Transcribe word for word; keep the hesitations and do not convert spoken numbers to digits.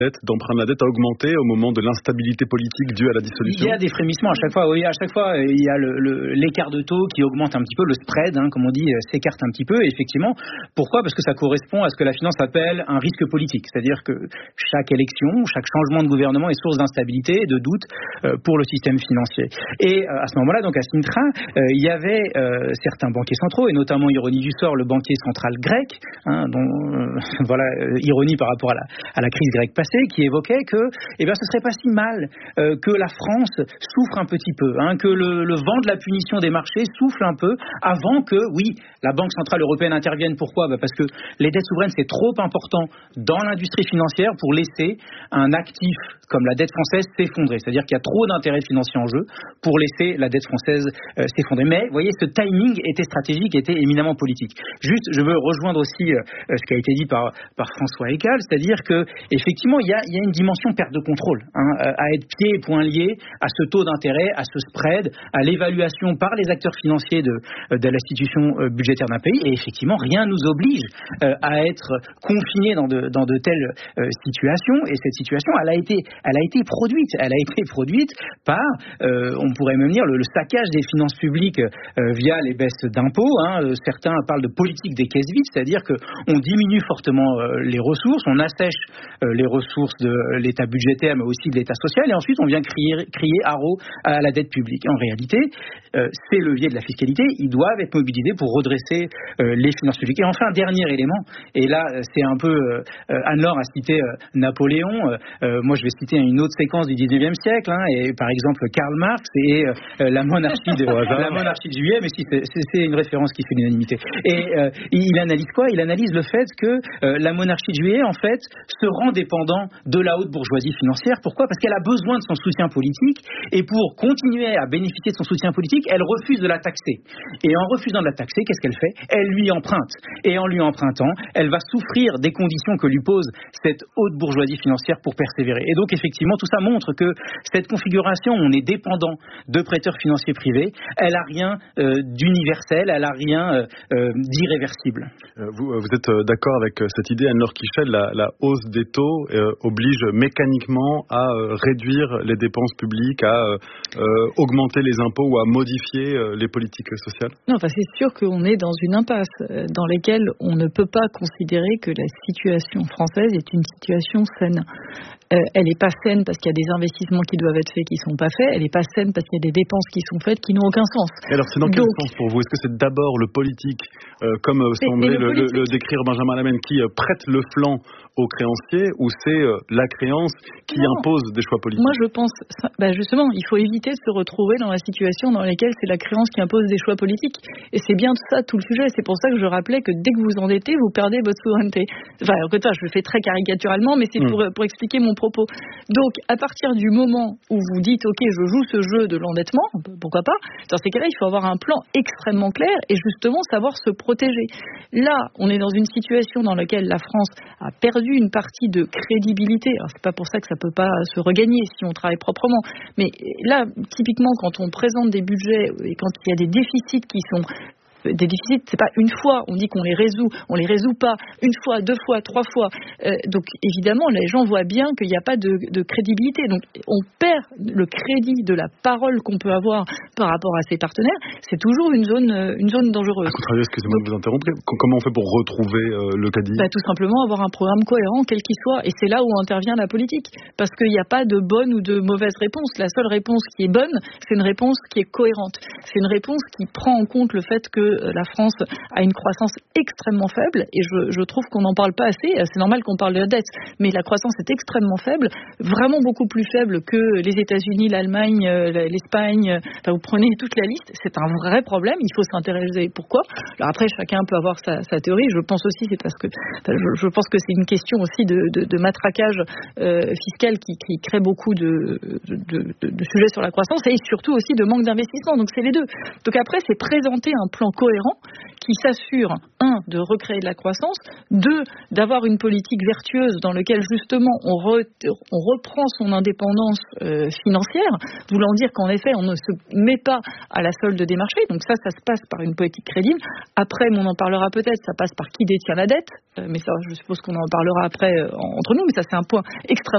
d'emprunt de la dette a augmenté au moment de l'instabilité politique due à la dissolution? Il y a des frémissements à chaque fois. Oui, à chaque fois, il y a le, le, l'écart de taux qui augmente un petit peu, le spread, hein, comme on dit, s'écarte un petit peu. Et effectivement, pourquoi ? Parce que ça correspond à ce que la finance appelle un risque politique. C'est-à-dire que chaque élection, chaque changement de gouvernement est source d'instabilité et de doute euh, pour le système financier. Et euh, à ce moment-là, donc à Sintra, euh, il y avait euh, certains banquiers centraux, et notamment, ironie du sort, le banquier central grec, hein, dont euh, voilà, euh, ironie par rapport à la, à la crise grecque passée, qui évoquait que eh bien, ce serait pas si mal euh, que la France souffre un petit peu, hein, que le, le vent de la punition des marchés souffle un peu avant que, oui, la Banque Centrale Européenne intervienne. Pourquoi ? Bah parce que les dettes souveraines, c'est trop important dans l'industrie financière pour laisser un actif comme la dette française s'effondrer. C'est-à-dire qu'il y a trop d'intérêts financiers en jeu pour laisser la dette française euh, s'effondrer. Mais, vous voyez, ce timing était stratégique, était éminemment politique. Juste, je veux rejoindre aussi euh, ce qui a été dit par, par François Ekal, c'est-à-dire que, effectivement, il y a, il y a une dimension perte de contrôle, hein, à être pieds et poings liés à ce taux d'intérêt, à ce spread, à l'évaluation par les acteurs financiers de, de l'institution budgétaire d'un pays. Et effectivement, rien nous oblige euh, à être confinés dans de, dans de telles euh, situations. Et cette situation, elle a été, elle a été produite. Elle a été produite par, euh, on pourrait même dire, le, le saccage des finances publiques euh, via les baisses d'impôts. Hein. Certains parlent de politique des caisses vides, c'est-à-dire qu'on diminue fortement euh, les ressources, on assèche euh, les ressources de l'État budgétaire, mais aussi de l'État social, et ensuite on vient crier, crier haro à la dette publique. En réalité, euh, ces leviers de la fiscalité, ils doivent être mobilisés pour redresser euh, les finances publiques. Et enfin, dernier élément, et là c'est un peu, euh, Anne-Laure a cité euh, Napoléon, euh, moi je vais citer une autre séquence du dix-neuvième siècle, hein, et par exemple Karl Marx et euh, la monarchie de la monarchie de Juillet, mais si c'est, c'est une référence qui fait l'unanimité. Et euh, il analyse quoi ? Il analyse le fait que euh, la monarchie de Juillet, en fait, se rend dépendant de la haute bourgeoisie financière. Pourquoi ? Parce qu'elle a besoin de son soutien politique, et pour continuer à bénéficier de son soutien politique, elle refuse de la taxer. Et en refusant de la taxer, qu'est-ce qu'elle fait ? Elle lui emprunte. Et en lui empruntant, elle va souffrir des conditions que lui pose cette haute bourgeoisie financière pour persévérer. Et donc, effectivement, tout ça montre que cette configuration, où on est dépendant de prêteurs financiers privés, elle n'a rien euh, d'universel, elle n'a rien euh, euh, d'irréversible. Euh, vous, vous êtes d'accord avec cette idée, Anne-Laure Kichel, la, la hausse des taux euh, oblige mécaniquement à euh, réduire les dépenses publiques, à euh, euh, augmenter les impôts ou à modifier euh, les politiques sociales ? Non, enfin, c'est sûr qu'on est dans une impasse euh, dans laquelle on ne peut pas considérer que la situation française est une situation saine. Euh, elle n'est pas saine parce qu'il y a des investissements qui doivent être faits qui ne sont pas faits. Elle n'est pas saine parce qu'il y a des dépenses qui sont faites qui n'ont aucun sens. Et alors, c'est dans quel Donc, sens pour vous ? Est-ce que c'est d'abord le politique, euh, comme euh, semblait le, le, le décrire Benjamin Lamenne, qui euh, prête le flanc aux créanciers, ou c'est euh, la créance qui non. impose des choix politiques ? Moi, je pense, bah justement, il faut éviter de se retrouver dans la situation dans laquelle c'est la créance qui impose des choix politiques. Et c'est bien ça tout le sujet. C'est pour ça que je rappelais que dès que vous vous endettez, vous perdez votre souveraineté. Enfin, en fait, je le fais très caricaturalement, mais c'est mmh. pour, pour expliquer mon propos. Donc, à partir du moment où vous dites, OK, je joue ce jeu de l'endettement, pourquoi pas ? Dans ces cas-là, il faut avoir un plan extrêmement clair et justement savoir se protéger. Là, on est dans une situation dans laquelle la France a perdu une partie de crédibilité. Alors, c'est pas pour ça que ça peut pas se regagner si on travaille proprement. Mais là, typiquement, quand on présente des budgets et quand il y a des déficits qui sont des déficits, c'est pas une fois, on dit qu'on les résout, on les résout pas, une fois, deux fois, trois fois. Euh, donc évidemment, les gens voient bien qu'il n'y a pas de, de crédibilité. Donc on perd le crédit de la parole qu'on peut avoir par rapport à ses partenaires. C'est toujours une zone, une zone dangereuse. À contrario, excusez-moi de vous interrompre, comment on fait pour retrouver euh, le crédit ? Bah, tout simplement avoir un programme cohérent, quel qu'il soit. Et c'est là où intervient la politique. Parce qu'il n'y a pas de bonne ou de mauvaise réponse. La seule réponse qui est bonne, c'est une réponse qui est cohérente. C'est une réponse qui prend en compte le fait que la France a une croissance extrêmement faible et je, je trouve qu'on n'en parle pas assez. C'est normal qu'on parle de la dette, mais la croissance est extrêmement faible, vraiment beaucoup plus faible que les États-Unis, l'Allemagne, l'Espagne. Enfin, vous prenez toute la liste, c'est un vrai problème. Il faut s'intéresser. Pourquoi ? Alors après, chacun peut avoir sa, sa théorie. Je pense aussi, c'est parce que enfin, je, je pense que c'est une question aussi de, de, de matraquage euh, fiscal qui, qui crée beaucoup de, de, de, de sujets sur la croissance et surtout aussi de manque d'investissement. Donc c'est les deux. Donc après, c'est présenter un plan cohérent qui s'assure, un, de recréer de la croissance, deux, d'avoir une politique vertueuse dans laquelle justement on, re, on reprend son indépendance euh, financière, voulant dire qu'en effet on ne se met pas à la solde des marchés. Donc ça, ça se passe par une politique crédible. Après, on en parlera peut-être, ça passe par qui détient la dette, euh, mais ça, je suppose qu'on en parlera après euh, entre nous, mais ça c'est un point extrêmement